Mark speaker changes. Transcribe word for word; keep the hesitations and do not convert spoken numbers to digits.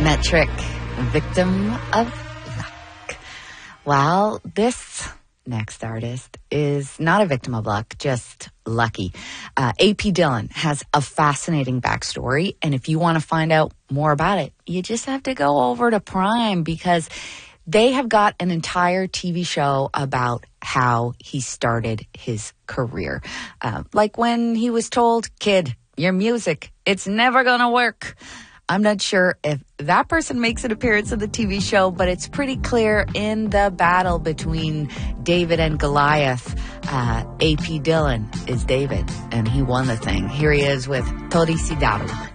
Speaker 1: Metric, victim of luck. Well, this next artist is not a victim of luck, just lucky. Uh, A P Dylan has a fascinating backstory, and if you want to find out more about it, you just have to go over to Prime, because they have got an entire T V show about how he started his career. Uh, like when he was told, kid, your music, it's never going to work. I'm not sure if that person makes an appearance in the T V show, but it's pretty clear in the battle between David and Goliath, uh, A P Dylan is David, and he won the thing. Here he is with Tori Sidaru.